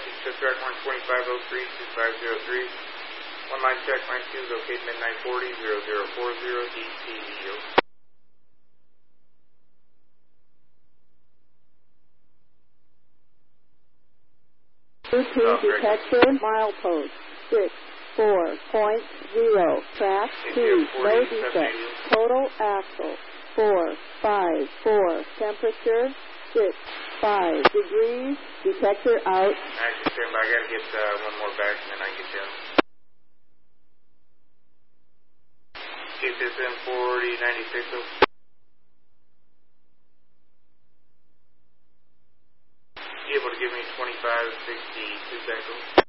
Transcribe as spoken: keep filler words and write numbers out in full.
Taxi, check track one twenty-five oh three two five zero three. One line check, line two, locate midnight forty, zero zero four zero, D T E O. Bluetooth detector, milepost, six, four point zero, track two, no defect, total axle, four, five, four, temperature, six, five degrees, detector out. Actually, stand by, I gotta get uh, one more back and then I can get down. Keep this in forty ninety-six. You able to give me twenty-five sixty-two seconds?